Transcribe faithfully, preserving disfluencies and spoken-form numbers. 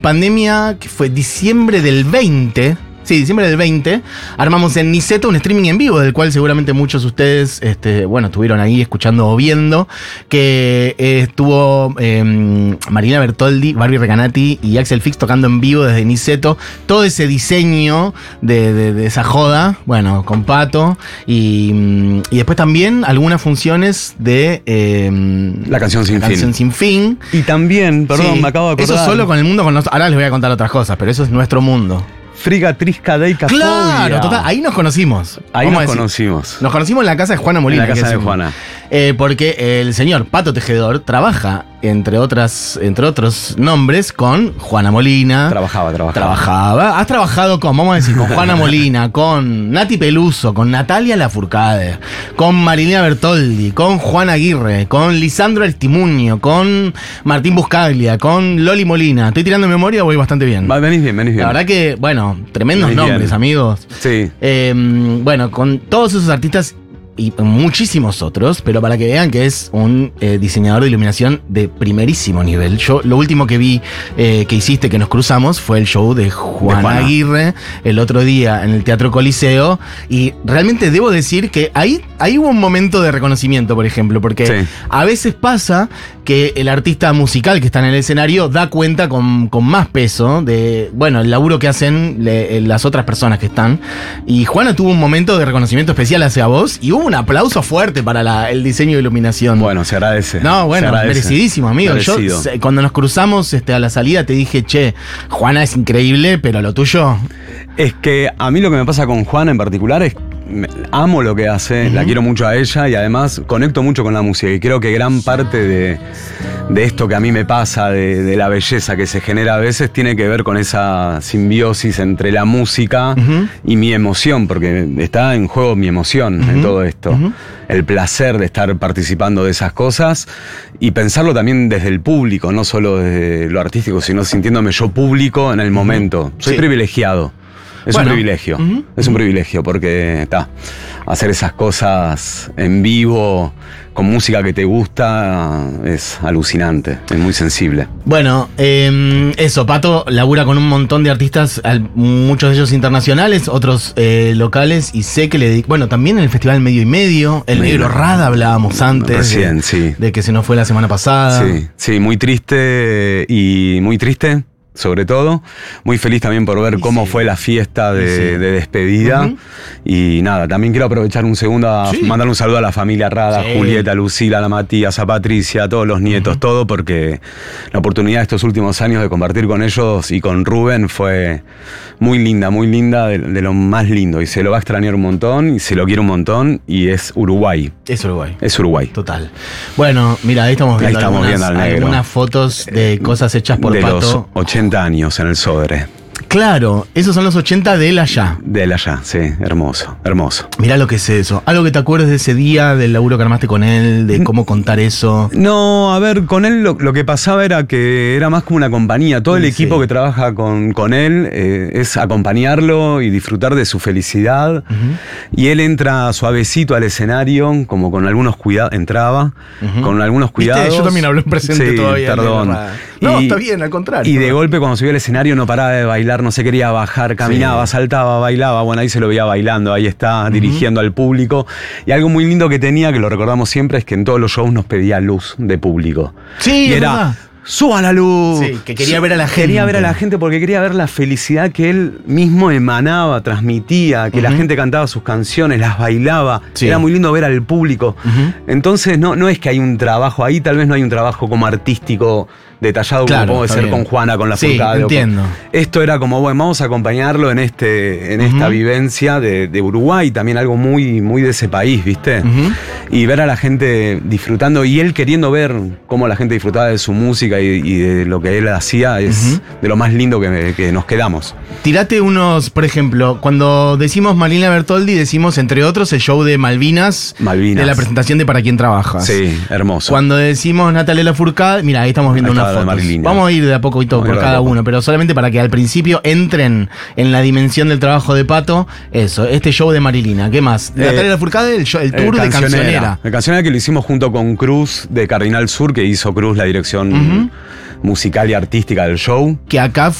pandemia, que fue diciembre del veinte. Sí, diciembre del veinte, armamos en Niceto un streaming en vivo, del cual seguramente muchos de ustedes, este, bueno, estuvieron ahí escuchando o viendo, que eh, estuvo eh, Marina Bertoldi, Barbie Recanati y Axel Fix tocando en vivo desde Niceto, todo ese diseño de, de, de esa joda, bueno, con Pato, y, y después también algunas funciones de... Eh, La canción sin la fin. canción sin fin. Y también, perdón, Sí, me acabo de acordar. eso solo con el mundo, con nosotros. Ahora les voy a contar otras cosas, pero eso es nuestro mundo. Friga Trisca Deica Claro, total, ahí nos conocimos. Ahí Vamos nos a decir. conocimos. Nos conocimos en la casa de Juana Molina. En la casa que de es un- Juana. Eh, porque el señor Pato Tejedor trabaja, entre otras, entre otros nombres, con Juana Molina. Trabajaba, trabajaba. Trabajaba. Has trabajado con, vamos a decir, con Juana Molina, con Nati Peluso, con Natalia Lafourcade, con Marilina Bertoldi, con Juan Aguirre, con Lisandro Aristimuño, con Martín Buscaglia, con Loli Molina. ¿Estoy tirando memoria o voy bastante bien? Va, venís bien, venís bien. La verdad que, bueno, tremendos Venís nombres, bien. amigos. Sí. Eh, bueno, con todos esos artistas y muchísimos otros, pero para que vean que es un eh, diseñador de iluminación de primerísimo nivel. Yo lo último que vi eh, que hiciste, que nos cruzamos, fue el show de Juan De Juana. Aguirre el otro día en el Teatro Coliseo, y realmente debo decir que ahí, ahí hubo un momento de reconocimiento, por ejemplo, porque Sí. a veces pasa que el artista musical que está en el escenario da cuenta con, con más peso de, bueno, el laburo que hacen le- las otras personas que están. Y Juana tuvo un momento de reconocimiento especial hacia vos y hubo un aplauso fuerte para la- el diseño de iluminación. Bueno, se agradece. No, se bueno, agradece. merecidísimo, amigo. Yo, Merecido. se- cuando nos cruzamos este, a la salida, te dije, che, Juana es increíble, pero lo tuyo. Es que a mí lo que me pasa con Juana en particular es me- amo lo que hace, Ujú. la quiero mucho a ella y además conecto mucho con la música y creo que gran parte de, de esto que a mí me pasa, de, de la belleza que se genera a veces, tiene que ver con esa simbiosis entre la música Ujú. y mi emoción, porque está en juego mi emoción en Ujú. todo esto. Ujú. El placer de estar participando de esas cosas y pensarlo también desde el público, no solo desde lo artístico, sino sintiéndome yo público en el momento. Soy Sí. privilegiado. Es Bueno. un privilegio. Ujú. Es un privilegio porque está hacer esas cosas en vivo con música que te gusta es alucinante, es muy sensible. Bueno, eh, eso, Pato labura con un montón de artistas, al- muchos de ellos internacionales, otros eh, locales, y sé que le dedica, bueno, también en el Festival Medio y Medio, el Medio. Negro Rada hablábamos antes. Recién, de, sí. De que se nos fue la semana pasada. Sí, sí, muy triste y muy triste. Sobre todo, muy feliz también por ver Y cómo sí. fue la fiesta de, Y sí. de despedida. Ujú. Y nada, también quiero aprovechar un segundo a Sí. mandarle un saludo a la familia Rada, Sí. a Julieta, a Lucila, a la Matías, a Patricia, a todos los nietos, todo, porque la oportunidad de estos últimos años de compartir con ellos y con Rubén fue muy linda, muy linda, de, de lo más lindo. Y se lo va a extrañar un montón, y se lo quiere un montón, y es Uruguay. Es Uruguay. Es Uruguay. Total. Bueno, mira, ahí estamos Ahí viendo, estamos algunas, viendo al negro. algunas fotos de cosas hechas por de los Pato. ochenta años en el Sodre. Claro, esos son los ochenta de él allá. De él allá, sí, hermoso, hermoso. Mirá lo que es eso. Algo que te acuerdes de ese día, del laburo que armaste con él, de cómo contar eso. No, a ver, con él lo, lo que pasaba era que era más como una compañía. Todo el Sí. equipo que trabaja con, con él eh, es acompañarlo y disfrutar de su felicidad. Ujú. Y él entra suavecito al escenario, como con algunos cuidados, entraba Ujú. con algunos ¿Viste? cuidados. Yo también hablo en presente Sí, todavía. perdón. Negro Rada. No, Y- está bien, al contrario. Y de golpe cuando subió al escenario no paraba de bailar, no se quería bajar, caminaba, Sí. saltaba, bailaba. Bueno, ahí se lo veía bailando, ahí está, dirigiendo al público. Y algo muy lindo que tenía, que lo recordamos siempre, es que en todos los shows nos pedía luz de público. Sí, y es era, verdad. suba la luz. Sí, que quería ver a la Quería gente. ver a la gente porque quería ver la felicidad que él mismo emanaba, transmitía, que la Ujú. gente cantaba sus canciones, las bailaba. Sí. Era muy lindo ver al público. Ujú. Entonces no, no es que hay un trabajo ahí, tal vez no hay un trabajo como artístico detallado Claro, como puede está ser bien. con Juana, con la Sí, Fourcade o con- entiendo. Esto era como, bueno, vamos a acompañarlo en este, en esta Ujú. vivencia de, de Uruguay, también algo muy, muy de ese país, ¿viste? Ujú. Y ver a la gente disfrutando y él queriendo ver cómo la gente disfrutaba de su música y, y de lo que él hacía es Ujú. de lo más lindo que, que nos quedamos. Tirate unos, por ejemplo, cuando decimos Marina Bertoldi, decimos entre otros el show de Malvinas, Malvinas. de la presentación de Para Quién Trabajas. Sí, hermoso. Cuando decimos Natalia Lafourcade, mira, ahí estamos viendo Ahí unas está la de fotos. Marilina. Vamos a ir de a poco y todo Vamos a por ir de a cada poco. uno, pero solamente para que al principio entren en la dimensión del trabajo de Pato. Eso, este show de Marilina. ¿Qué más? Eh, Natalia Lafourcade, el, show- el Eh, tour de Cancionera. El Cancionera que lo hicimos junto con Cruz de Cardinal Sur, que hizo Cruz la dirección Ujú. musical y artística del show. Que acá